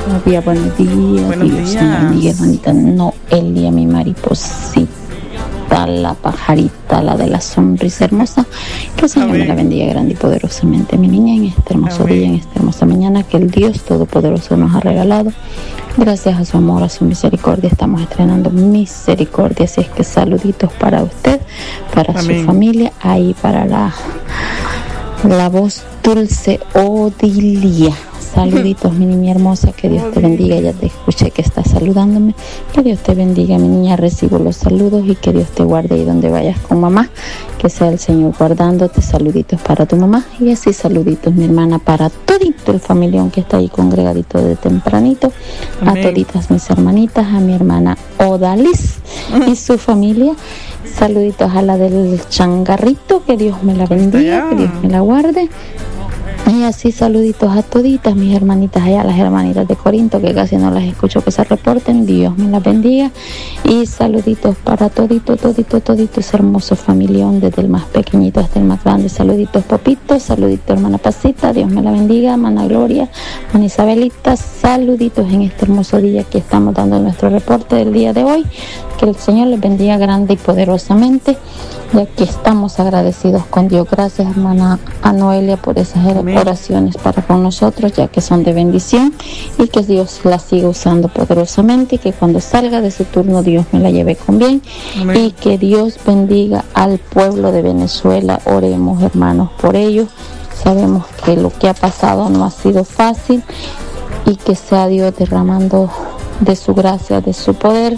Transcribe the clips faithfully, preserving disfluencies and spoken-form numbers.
Buenos días, buenos días. Buenos Dios días. me bendiga, hermanita Noelia, mi mariposita, la pajarita, la de la sonrisa hermosa. Que el Señor Amén. me la bendiga grande y poderosamente, mi niña, en este hermoso Amén. día, en esta hermosa mañana que el Dios Todopoderoso nos ha regalado. Gracias a su amor, a su misericordia, estamos estrenando misericordia. Así es que saluditos para usted, para Amén. su familia, ahí para la, la voz dulce Odilia. Saluditos, mi niña hermosa, que Dios te bendiga. Ya te escuché que estás saludándome. Que Dios te bendiga, mi niña. Recibo los saludos y que Dios te guarde ahí donde vayas con mamá. Que sea el Señor guardándote. Saluditos para tu mamá. Y así saluditos, mi hermana, para todito el familión que está ahí congregadito de tempranito. Amén. A toditas mis hermanitas, a mi hermana Odalis y su familia. Saluditos a la del changarrito. Que Dios me la bendiga, que Dios me la guarde. Y así saluditos a toditas mis hermanitas allá, las hermanitas de Corinto, que casi no las escucho que se reporten. Dios me las bendiga. Y saluditos para todito, todito, todito ese hermoso familión, desde el más pequeñito hasta el más grande. Saluditos, papitos, saluditos, hermana Pasita, Dios me la bendiga, hermana Gloria, hermana Isabelita, saluditos en este hermoso día que estamos dando nuestro reporte del día de hoy. Que el Señor les bendiga grande y poderosamente, ya que estamos agradecidos con Dios. Gracias, hermana Noelia, por esas Amén. oraciones para con nosotros, ya que son de bendición, y que Dios la siga usando poderosamente, y que cuando salga de su turno Dios me la lleve con bien. Amén. Y que Dios bendiga al pueblo de Venezuela. Oremos, hermanos, por ellos. Sabemos que lo que ha pasado no ha sido fácil, y que sea Dios derramando de su gracia, de su poder.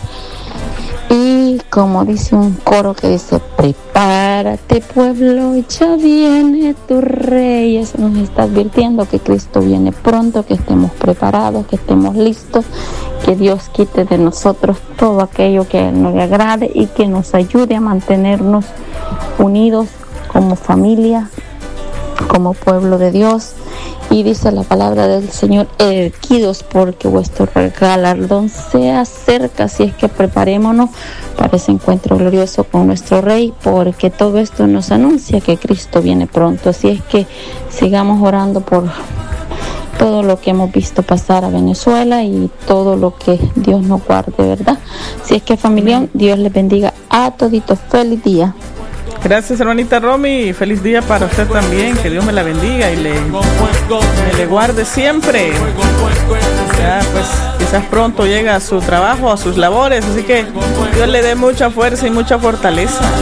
Y como dice un coro que dice: prepárate, pueblo, ya viene tu rey. Eso nos está advirtiendo que Cristo viene pronto, que estemos preparados, que estemos listos, que Dios quite de nosotros todo aquello que a Él no le agrade, y que nos ayude a mantenernos unidos como familia, como pueblo de Dios. Y dice la palabra del Señor: erguidos, porque vuestro galardón se acerca. Así es que preparémonos para ese encuentro glorioso con nuestro Rey, porque todo esto nos anuncia que Cristo viene pronto. Así es que sigamos orando por todo lo que hemos visto pasar a Venezuela y todo lo que Dios nos guarde, ¿verdad? Así es que, familia, Dios les bendiga a toditos. Feliz día. Gracias, hermanita Romy. Feliz día para usted también. Que Dios me la bendiga y le, me le guarde siempre. Ya, pues, quizás pronto llega a su trabajo, a sus labores. Así que Dios le dé mucha fuerza y mucha fortaleza.